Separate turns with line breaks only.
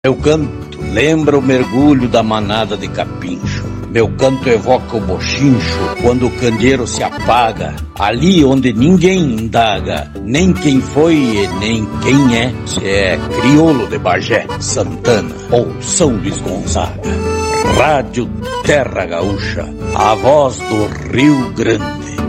Meu canto lembra o mergulho da manada de capincho. Meu canto evoca o bochincho quando o candeeiro se apaga, ali onde ninguém indaga, nem quem foi e nem quem é, se é crioulo de Bagé, Santana ou São Luís Gonzaga. Rádio Terra Gaúcha, a voz do Rio Grande.